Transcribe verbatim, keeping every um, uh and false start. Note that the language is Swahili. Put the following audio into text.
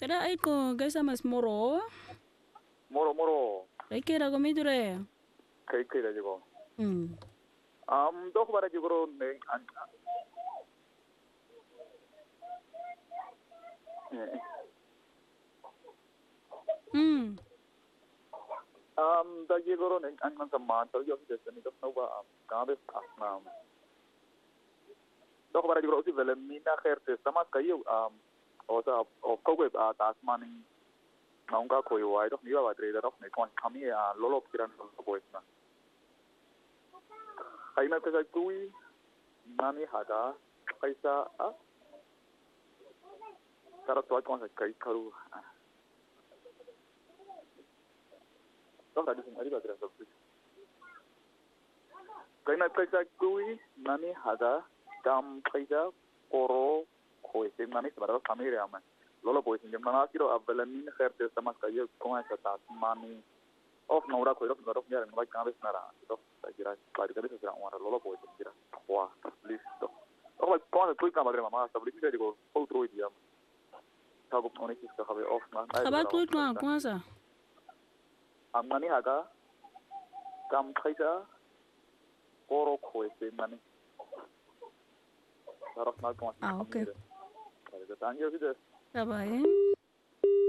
Kira ay ko guys mas moro. Moro moro. Ay kira ko midure. Kai kai da jigo. Hmm. Um dok bara jigo ne an. Hmm. Um da jigo ne an man sama to yo de ni dok no ba ka be asna. Dok bara jigo usi vele mina khair te sama kayo um osa of ko be tasmani naunga ko yo ai dok ni ba tre da dok ne kon kami a lolo kiran ko boy na. Hay na kasa kui nani hada kaisa a Cara to kon sa kai karu. Dok tadi sing ari ba tre so. Kai na kasa kui nani hada dam kaisa koro ko ese nani sabara kami re ama. Lolo boy sing mana kiro abelamin khair te sama kayo kon sa tasmani of naura ko rok rok ya ngai kan bes nara dok kira klari kali sa orang lolo boy kira wah please dok oh kon tu kan madre mama sa beli digo outro dia tago oni kis ka habe off na Kaba tu tu an kwanza. amnani haga kam khaisa koro ko ese nani saraf na kon Ah, okay. kare da tangiyo kide Bye bye.